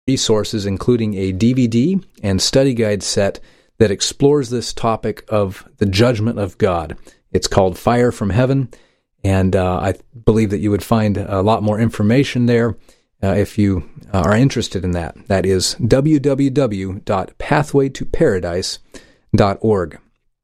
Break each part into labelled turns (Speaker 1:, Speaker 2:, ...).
Speaker 1: resources, including a DVD and study guide set that explores this topic of the judgment of God. It's called Fire from Heaven, and I believe that you would find a lot more information there if you are interested in that. That is www.pathwaytoparadise.org.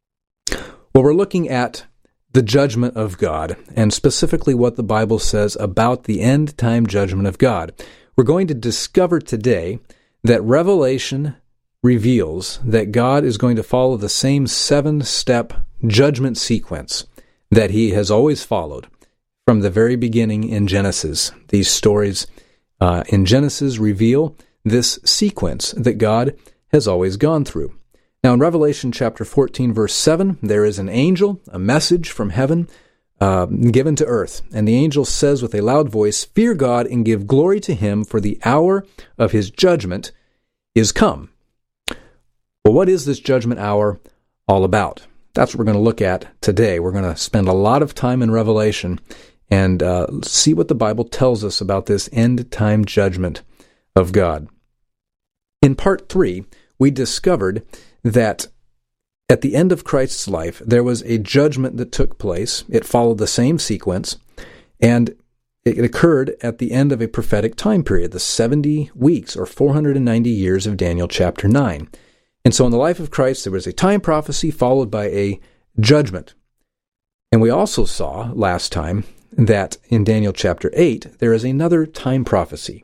Speaker 1: Well, we're looking at the judgment of God, and specifically what the Bible says about the end-time judgment of God. We're going to discover today that Revelation reveals that God is going to follow the same 7-step judgment sequence that he has always followed from the very beginning in Genesis. These stories in Genesis reveal this sequence that God has always gone through. Now, in Revelation chapter 14, verse 7, there is an angel, a message from heaven given to earth. And the angel says with a loud voice, "Fear God and give glory to him, for the hour of his judgment is come." Well, what is this judgment hour all about? That's what we're going to look at today. We're going to spend a lot of time in Revelation and see what the Bible tells us about this end-time judgment of God. In part 3, we discovered that at the end of Christ's life, there was a judgment that took place. It followed the same sequence, and it occurred at the end of a prophetic time period, the 70 weeks or 490 years of Daniel chapter 9. And so in the life of Christ, there was a time prophecy followed by a judgment. And we also saw last time that in Daniel chapter 8, there is another time prophecy,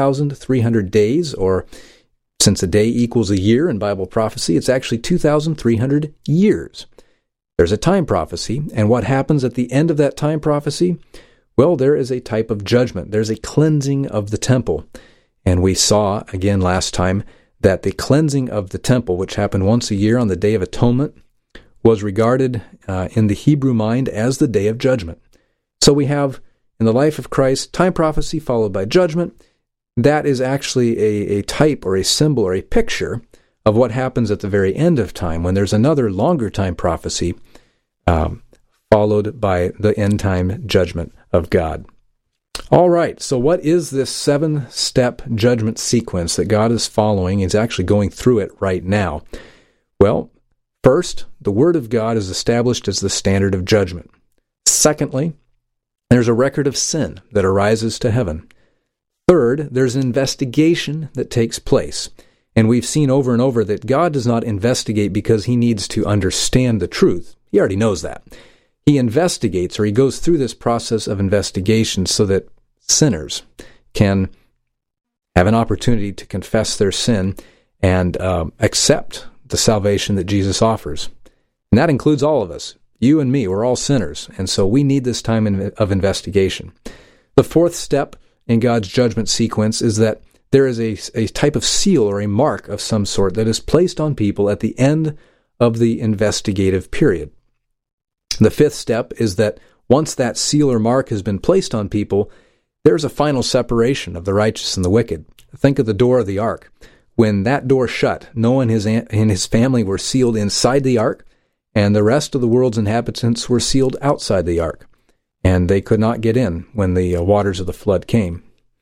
Speaker 1: 2,300 days, or since a day equals a year in Bible prophecy, it's actually 2,300 years. There's a time prophecy, and what happens at the end of that time prophecy? Well, there is a type of judgment. There's a cleansing of the temple. And we saw, again last time, that the cleansing of the temple, which happened once a year on the Day of Atonement, was regarded in the Hebrew mind as the Day of Judgment. So we have, in the life of Christ, time prophecy followed by judgment. That is actually a type or a symbol or a picture of what happens at the very end of time, when there's another longer time prophecy followed by the end-time judgment of God. All right, so what is this 7-step judgment sequence that God is following? He's actually going through it right now. Well, first, the Word of God is established as the standard of judgment. Secondly, there's a record of sin that arises to heaven. Third, there's an investigation that takes place. And we've seen over and over that God does not investigate because he needs to understand the truth. He already knows that. He investigates, or he goes through this process of investigation so that sinners can have an opportunity to confess their sin and accept the salvation that Jesus offers. And that includes all of us. You and me, we're all sinners. And so we need this time of investigation. The fourth step in God's judgment sequence is that there is a type of seal or a mark of some sort that is placed on people at the end of the investigative period. The fifth step is that once that seal or mark has been placed on people, there's a final separation of the righteous and the wicked. Think of the door of the ark. When that door shut, Noah and his family were sealed inside the ark, and the rest of the world's inhabitants were sealed outside the ark. And they could not get in when the waters of the flood came.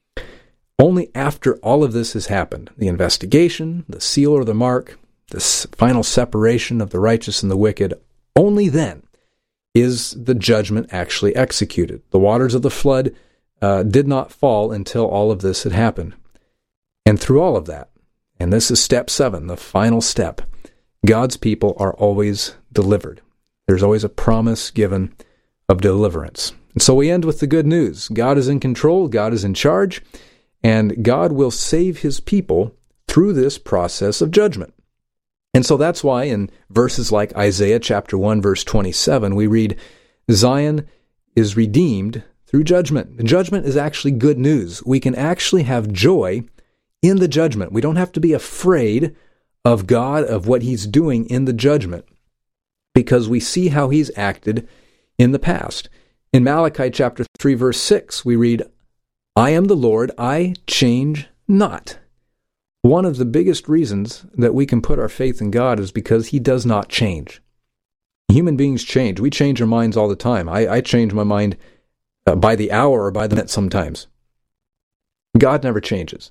Speaker 1: Only after all of this has happened, the investigation, the seal or the mark, the final separation of the righteous and the wicked, only then is the judgment actually executed. The waters of the flood did not fall until all of this had happened. And through all of that, and this is step 7, the final step, God's people are always delivered. There's always a promise given of deliverance. And so we end with the good news. God is in control, God is in charge, and God will save his people through this process of judgment. And so that's why in verses like Isaiah chapter 1, verse 27, we read, Zion is redeemed through judgment. And judgment is actually good news. We can actually have joy in the judgment. We don't have to be afraid of God, of what he's doing in the judgment, because we see how he's acted in the past. In Malachi chapter 3, verse 6, we read, I am the Lord, I change not. One of the biggest reasons that we can put our faith in God is because he does not change. Human beings change. We change our minds all the time. I change my mind by the hour or by the minute sometimes. God never changes.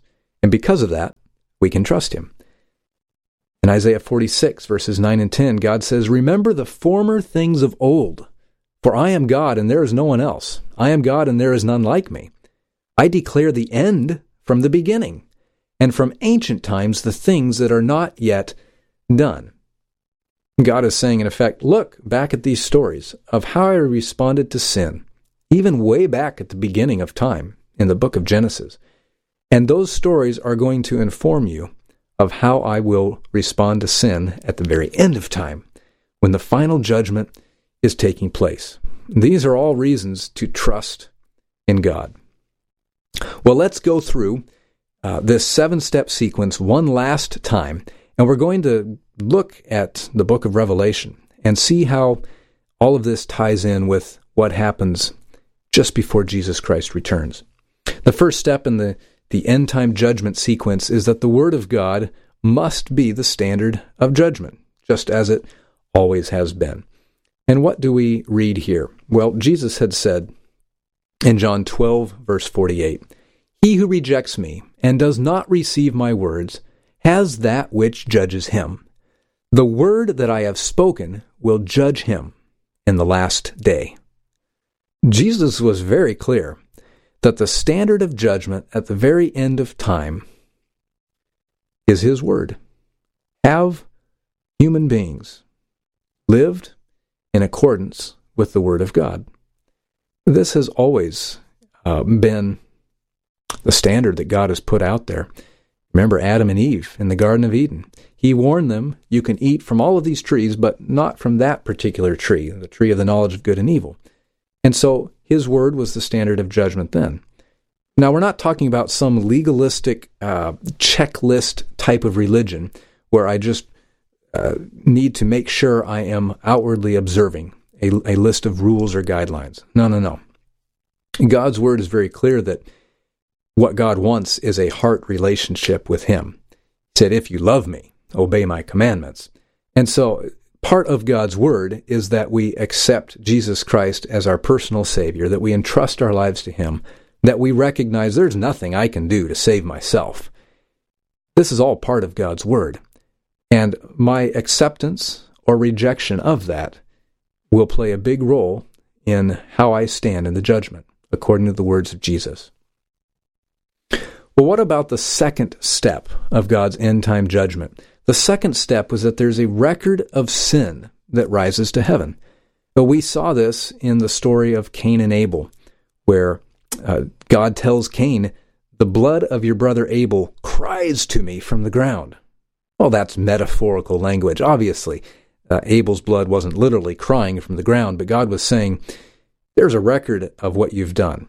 Speaker 1: And because of that, we can trust him. In Isaiah 46, verses 9 and 10, God says, "Remember the former things of old, for I am God and there is no one else. I am God and there is none like me. I declare the end from the beginning, and from ancient times the things that are not yet done." God is saying, in effect, look back at these stories of how I responded to sin, even way back at the beginning of time in the book of Genesis. And those stories are going to inform you of how I will respond to sin at the very end of time, when the final judgment is taking place. These are all reasons to trust in God. Well, let's go through this 7-step sequence one last time, and we're going to look at the book of Revelation and see how all of this ties in with what happens just before Jesus Christ returns. The first step in the end-time judgment sequence is that the Word of God must be the standard of judgment, just as it always has been. And what do we read here? Well, Jesus had said in John 12, verse 48, "He who rejects me and does not receive my words has that which judges him. The word that I have spoken will judge him in the last day." Jesus was very clear that the standard of judgment at the very end of time is his word. Have human beings lived in accordance with the word of God? This has always been the standard that God has put out there. Remember Adam and Eve in the Garden of Eden. He warned them, you can eat from all of these trees, but not from that particular tree, the tree of the knowledge of good and evil. And so his word was the standard of judgment then. Now, we're not talking about some legalistic checklist type of religion where I just need to make sure I am outwardly observing a list of rules or guidelines. No. God's word is very clear that what God wants is a heart relationship with him. He said, "If you love me, obey my commandments." And so part of God's word is that we accept Jesus Christ as our personal Savior, that we entrust our lives to him, that we recognize there's nothing I can do to save myself. This is all part of God's word. And my acceptance or rejection of that will play a big role in how I stand in the judgment, according to the words of Jesus. Well, what about the second step of God's end-time judgment? The second step was that there's a record of sin that rises to heaven. But we saw this in the story of Cain and Abel, where God tells Cain, "The blood of your brother Abel cries to me from the ground." Well, that's metaphorical language. Obviously, Abel's blood wasn't literally crying from the ground, but God was saying, there's a record of what you've done.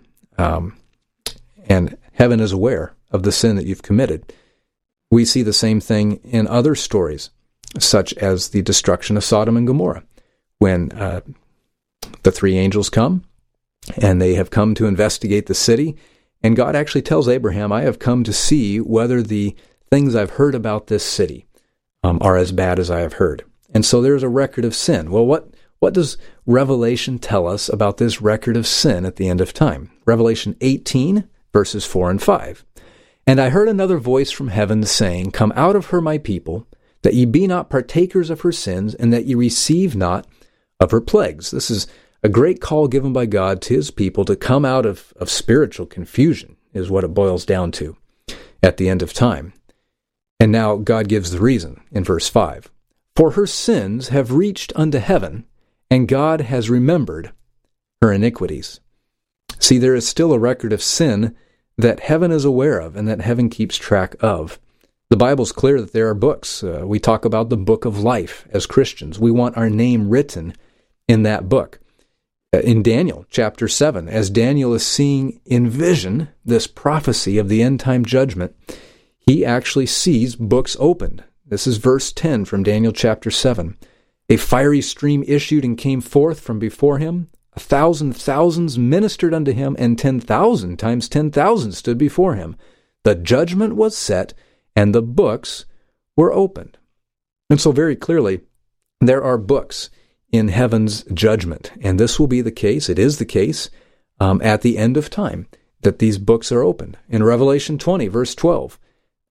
Speaker 1: And heaven is aware of the sin that you've committed. We see the same thing in other stories, such as the destruction of Sodom and Gomorrah, when the 3 angels come, and they have come to investigate the city, and God actually tells Abraham, "I have come to see whether the things I've heard about this city are as bad as I have heard." And so there's a record of sin. Well, what does Revelation tell us about this record of sin at the end of time? Revelation 18, verses 4 and 5. "And I heard another voice from heaven saying, Come out of her, my people, that ye be not partakers of her sins, and that ye receive not of her plagues." This is a great call given by God to his people to come out of spiritual confusion, is what it boils down to at the end of time. And now God gives the reason in verse 5. "For her sins have reached unto heaven, and God has remembered her iniquities." See, there is still a record of sin that heaven is aware of and that heaven keeps track of. The Bible's clear that there are books. We talk about the book of life as Christians. We want our name written in that book. In Daniel chapter 7, as Daniel is seeing in vision this prophecy of the end-time judgment, he actually sees books opened. This is verse 10 from Daniel chapter 7. "A fiery stream issued and came forth from before him. 1,000 thousands ministered unto him, and 10,000 times 10,000 stood before him. The judgment was set, and the books were opened." And so very clearly, there are books in heaven's judgment. And this will be the case, it is the case, at the end of time, that these books are opened. In Revelation 20, verse 12,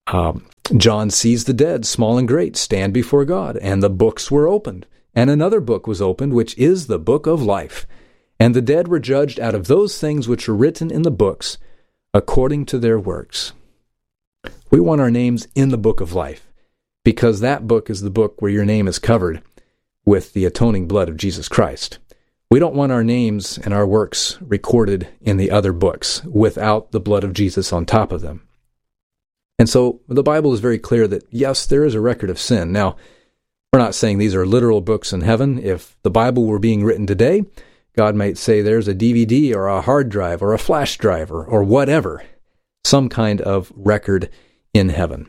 Speaker 1: John sees the dead, small and great, stand before God, and the books were opened. And another book was opened, which is the book of life. And the dead were judged out of those things which were written in the books, according to their works. We want our names in the book of life, because that book is the book where your name is covered with the atoning blood of Jesus Christ. We don't want our names and our works recorded in the other books without the blood of Jesus on top of them. And so the Bible is very clear that, yes, there is a record of sin. Now, we're not saying these are literal books in heaven. If the Bible were being written today, God might say there's a DVD or a hard drive or a flash drive or whatever, some kind of record in heaven.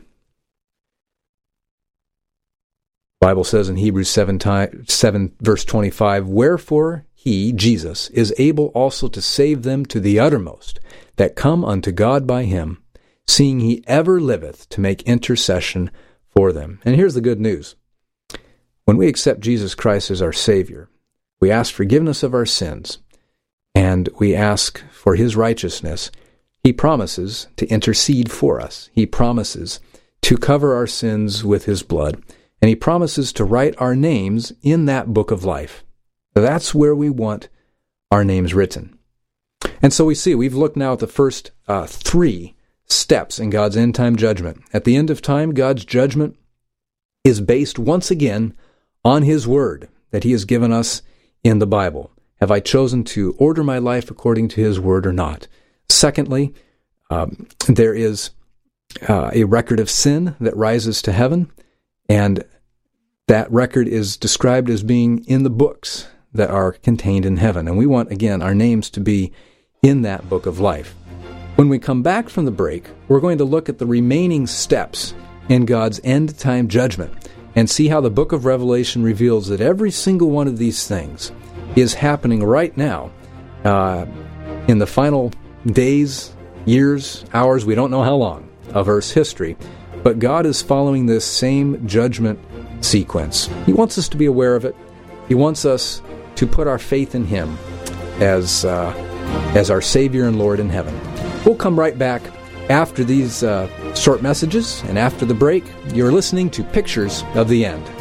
Speaker 1: The Bible says in Hebrews 7 verse 25, "Wherefore he, Jesus, is able also to save them to the uttermost, that come unto God by him, seeing he ever liveth to make intercession for them." And here's the good news. When we accept Jesus Christ as our Savior, we ask forgiveness of our sins, and we ask for his righteousness. He promises to intercede for us. He promises to cover our sins with his blood, and he promises to write our names in that book of life. That's where we want our names written. And so we see, we've looked now at the first 3 steps in God's end-time judgment. At the end of time, God's judgment is based once again on his word that he has given us in the Bible. Have I chosen to order my life according to his word or not? Secondly, there is a record of sin that rises to heaven, and that record is described as being in the books that are contained in heaven. And we want, again, our names to be in that book of life. When we come back from the break, we're going to look at the remaining steps in God's end-time judgment and see how the book of Revelation reveals that every single one of these things is happening right now in the final days, years, hours, we don't know how long, of Earth's history. But God is following this same judgment sequence. He wants us to be aware of it. He wants us to put our faith in him as our Savior and Lord in heaven. We'll come right back after these short messages, and after the break, you're listening to Pictures of the End.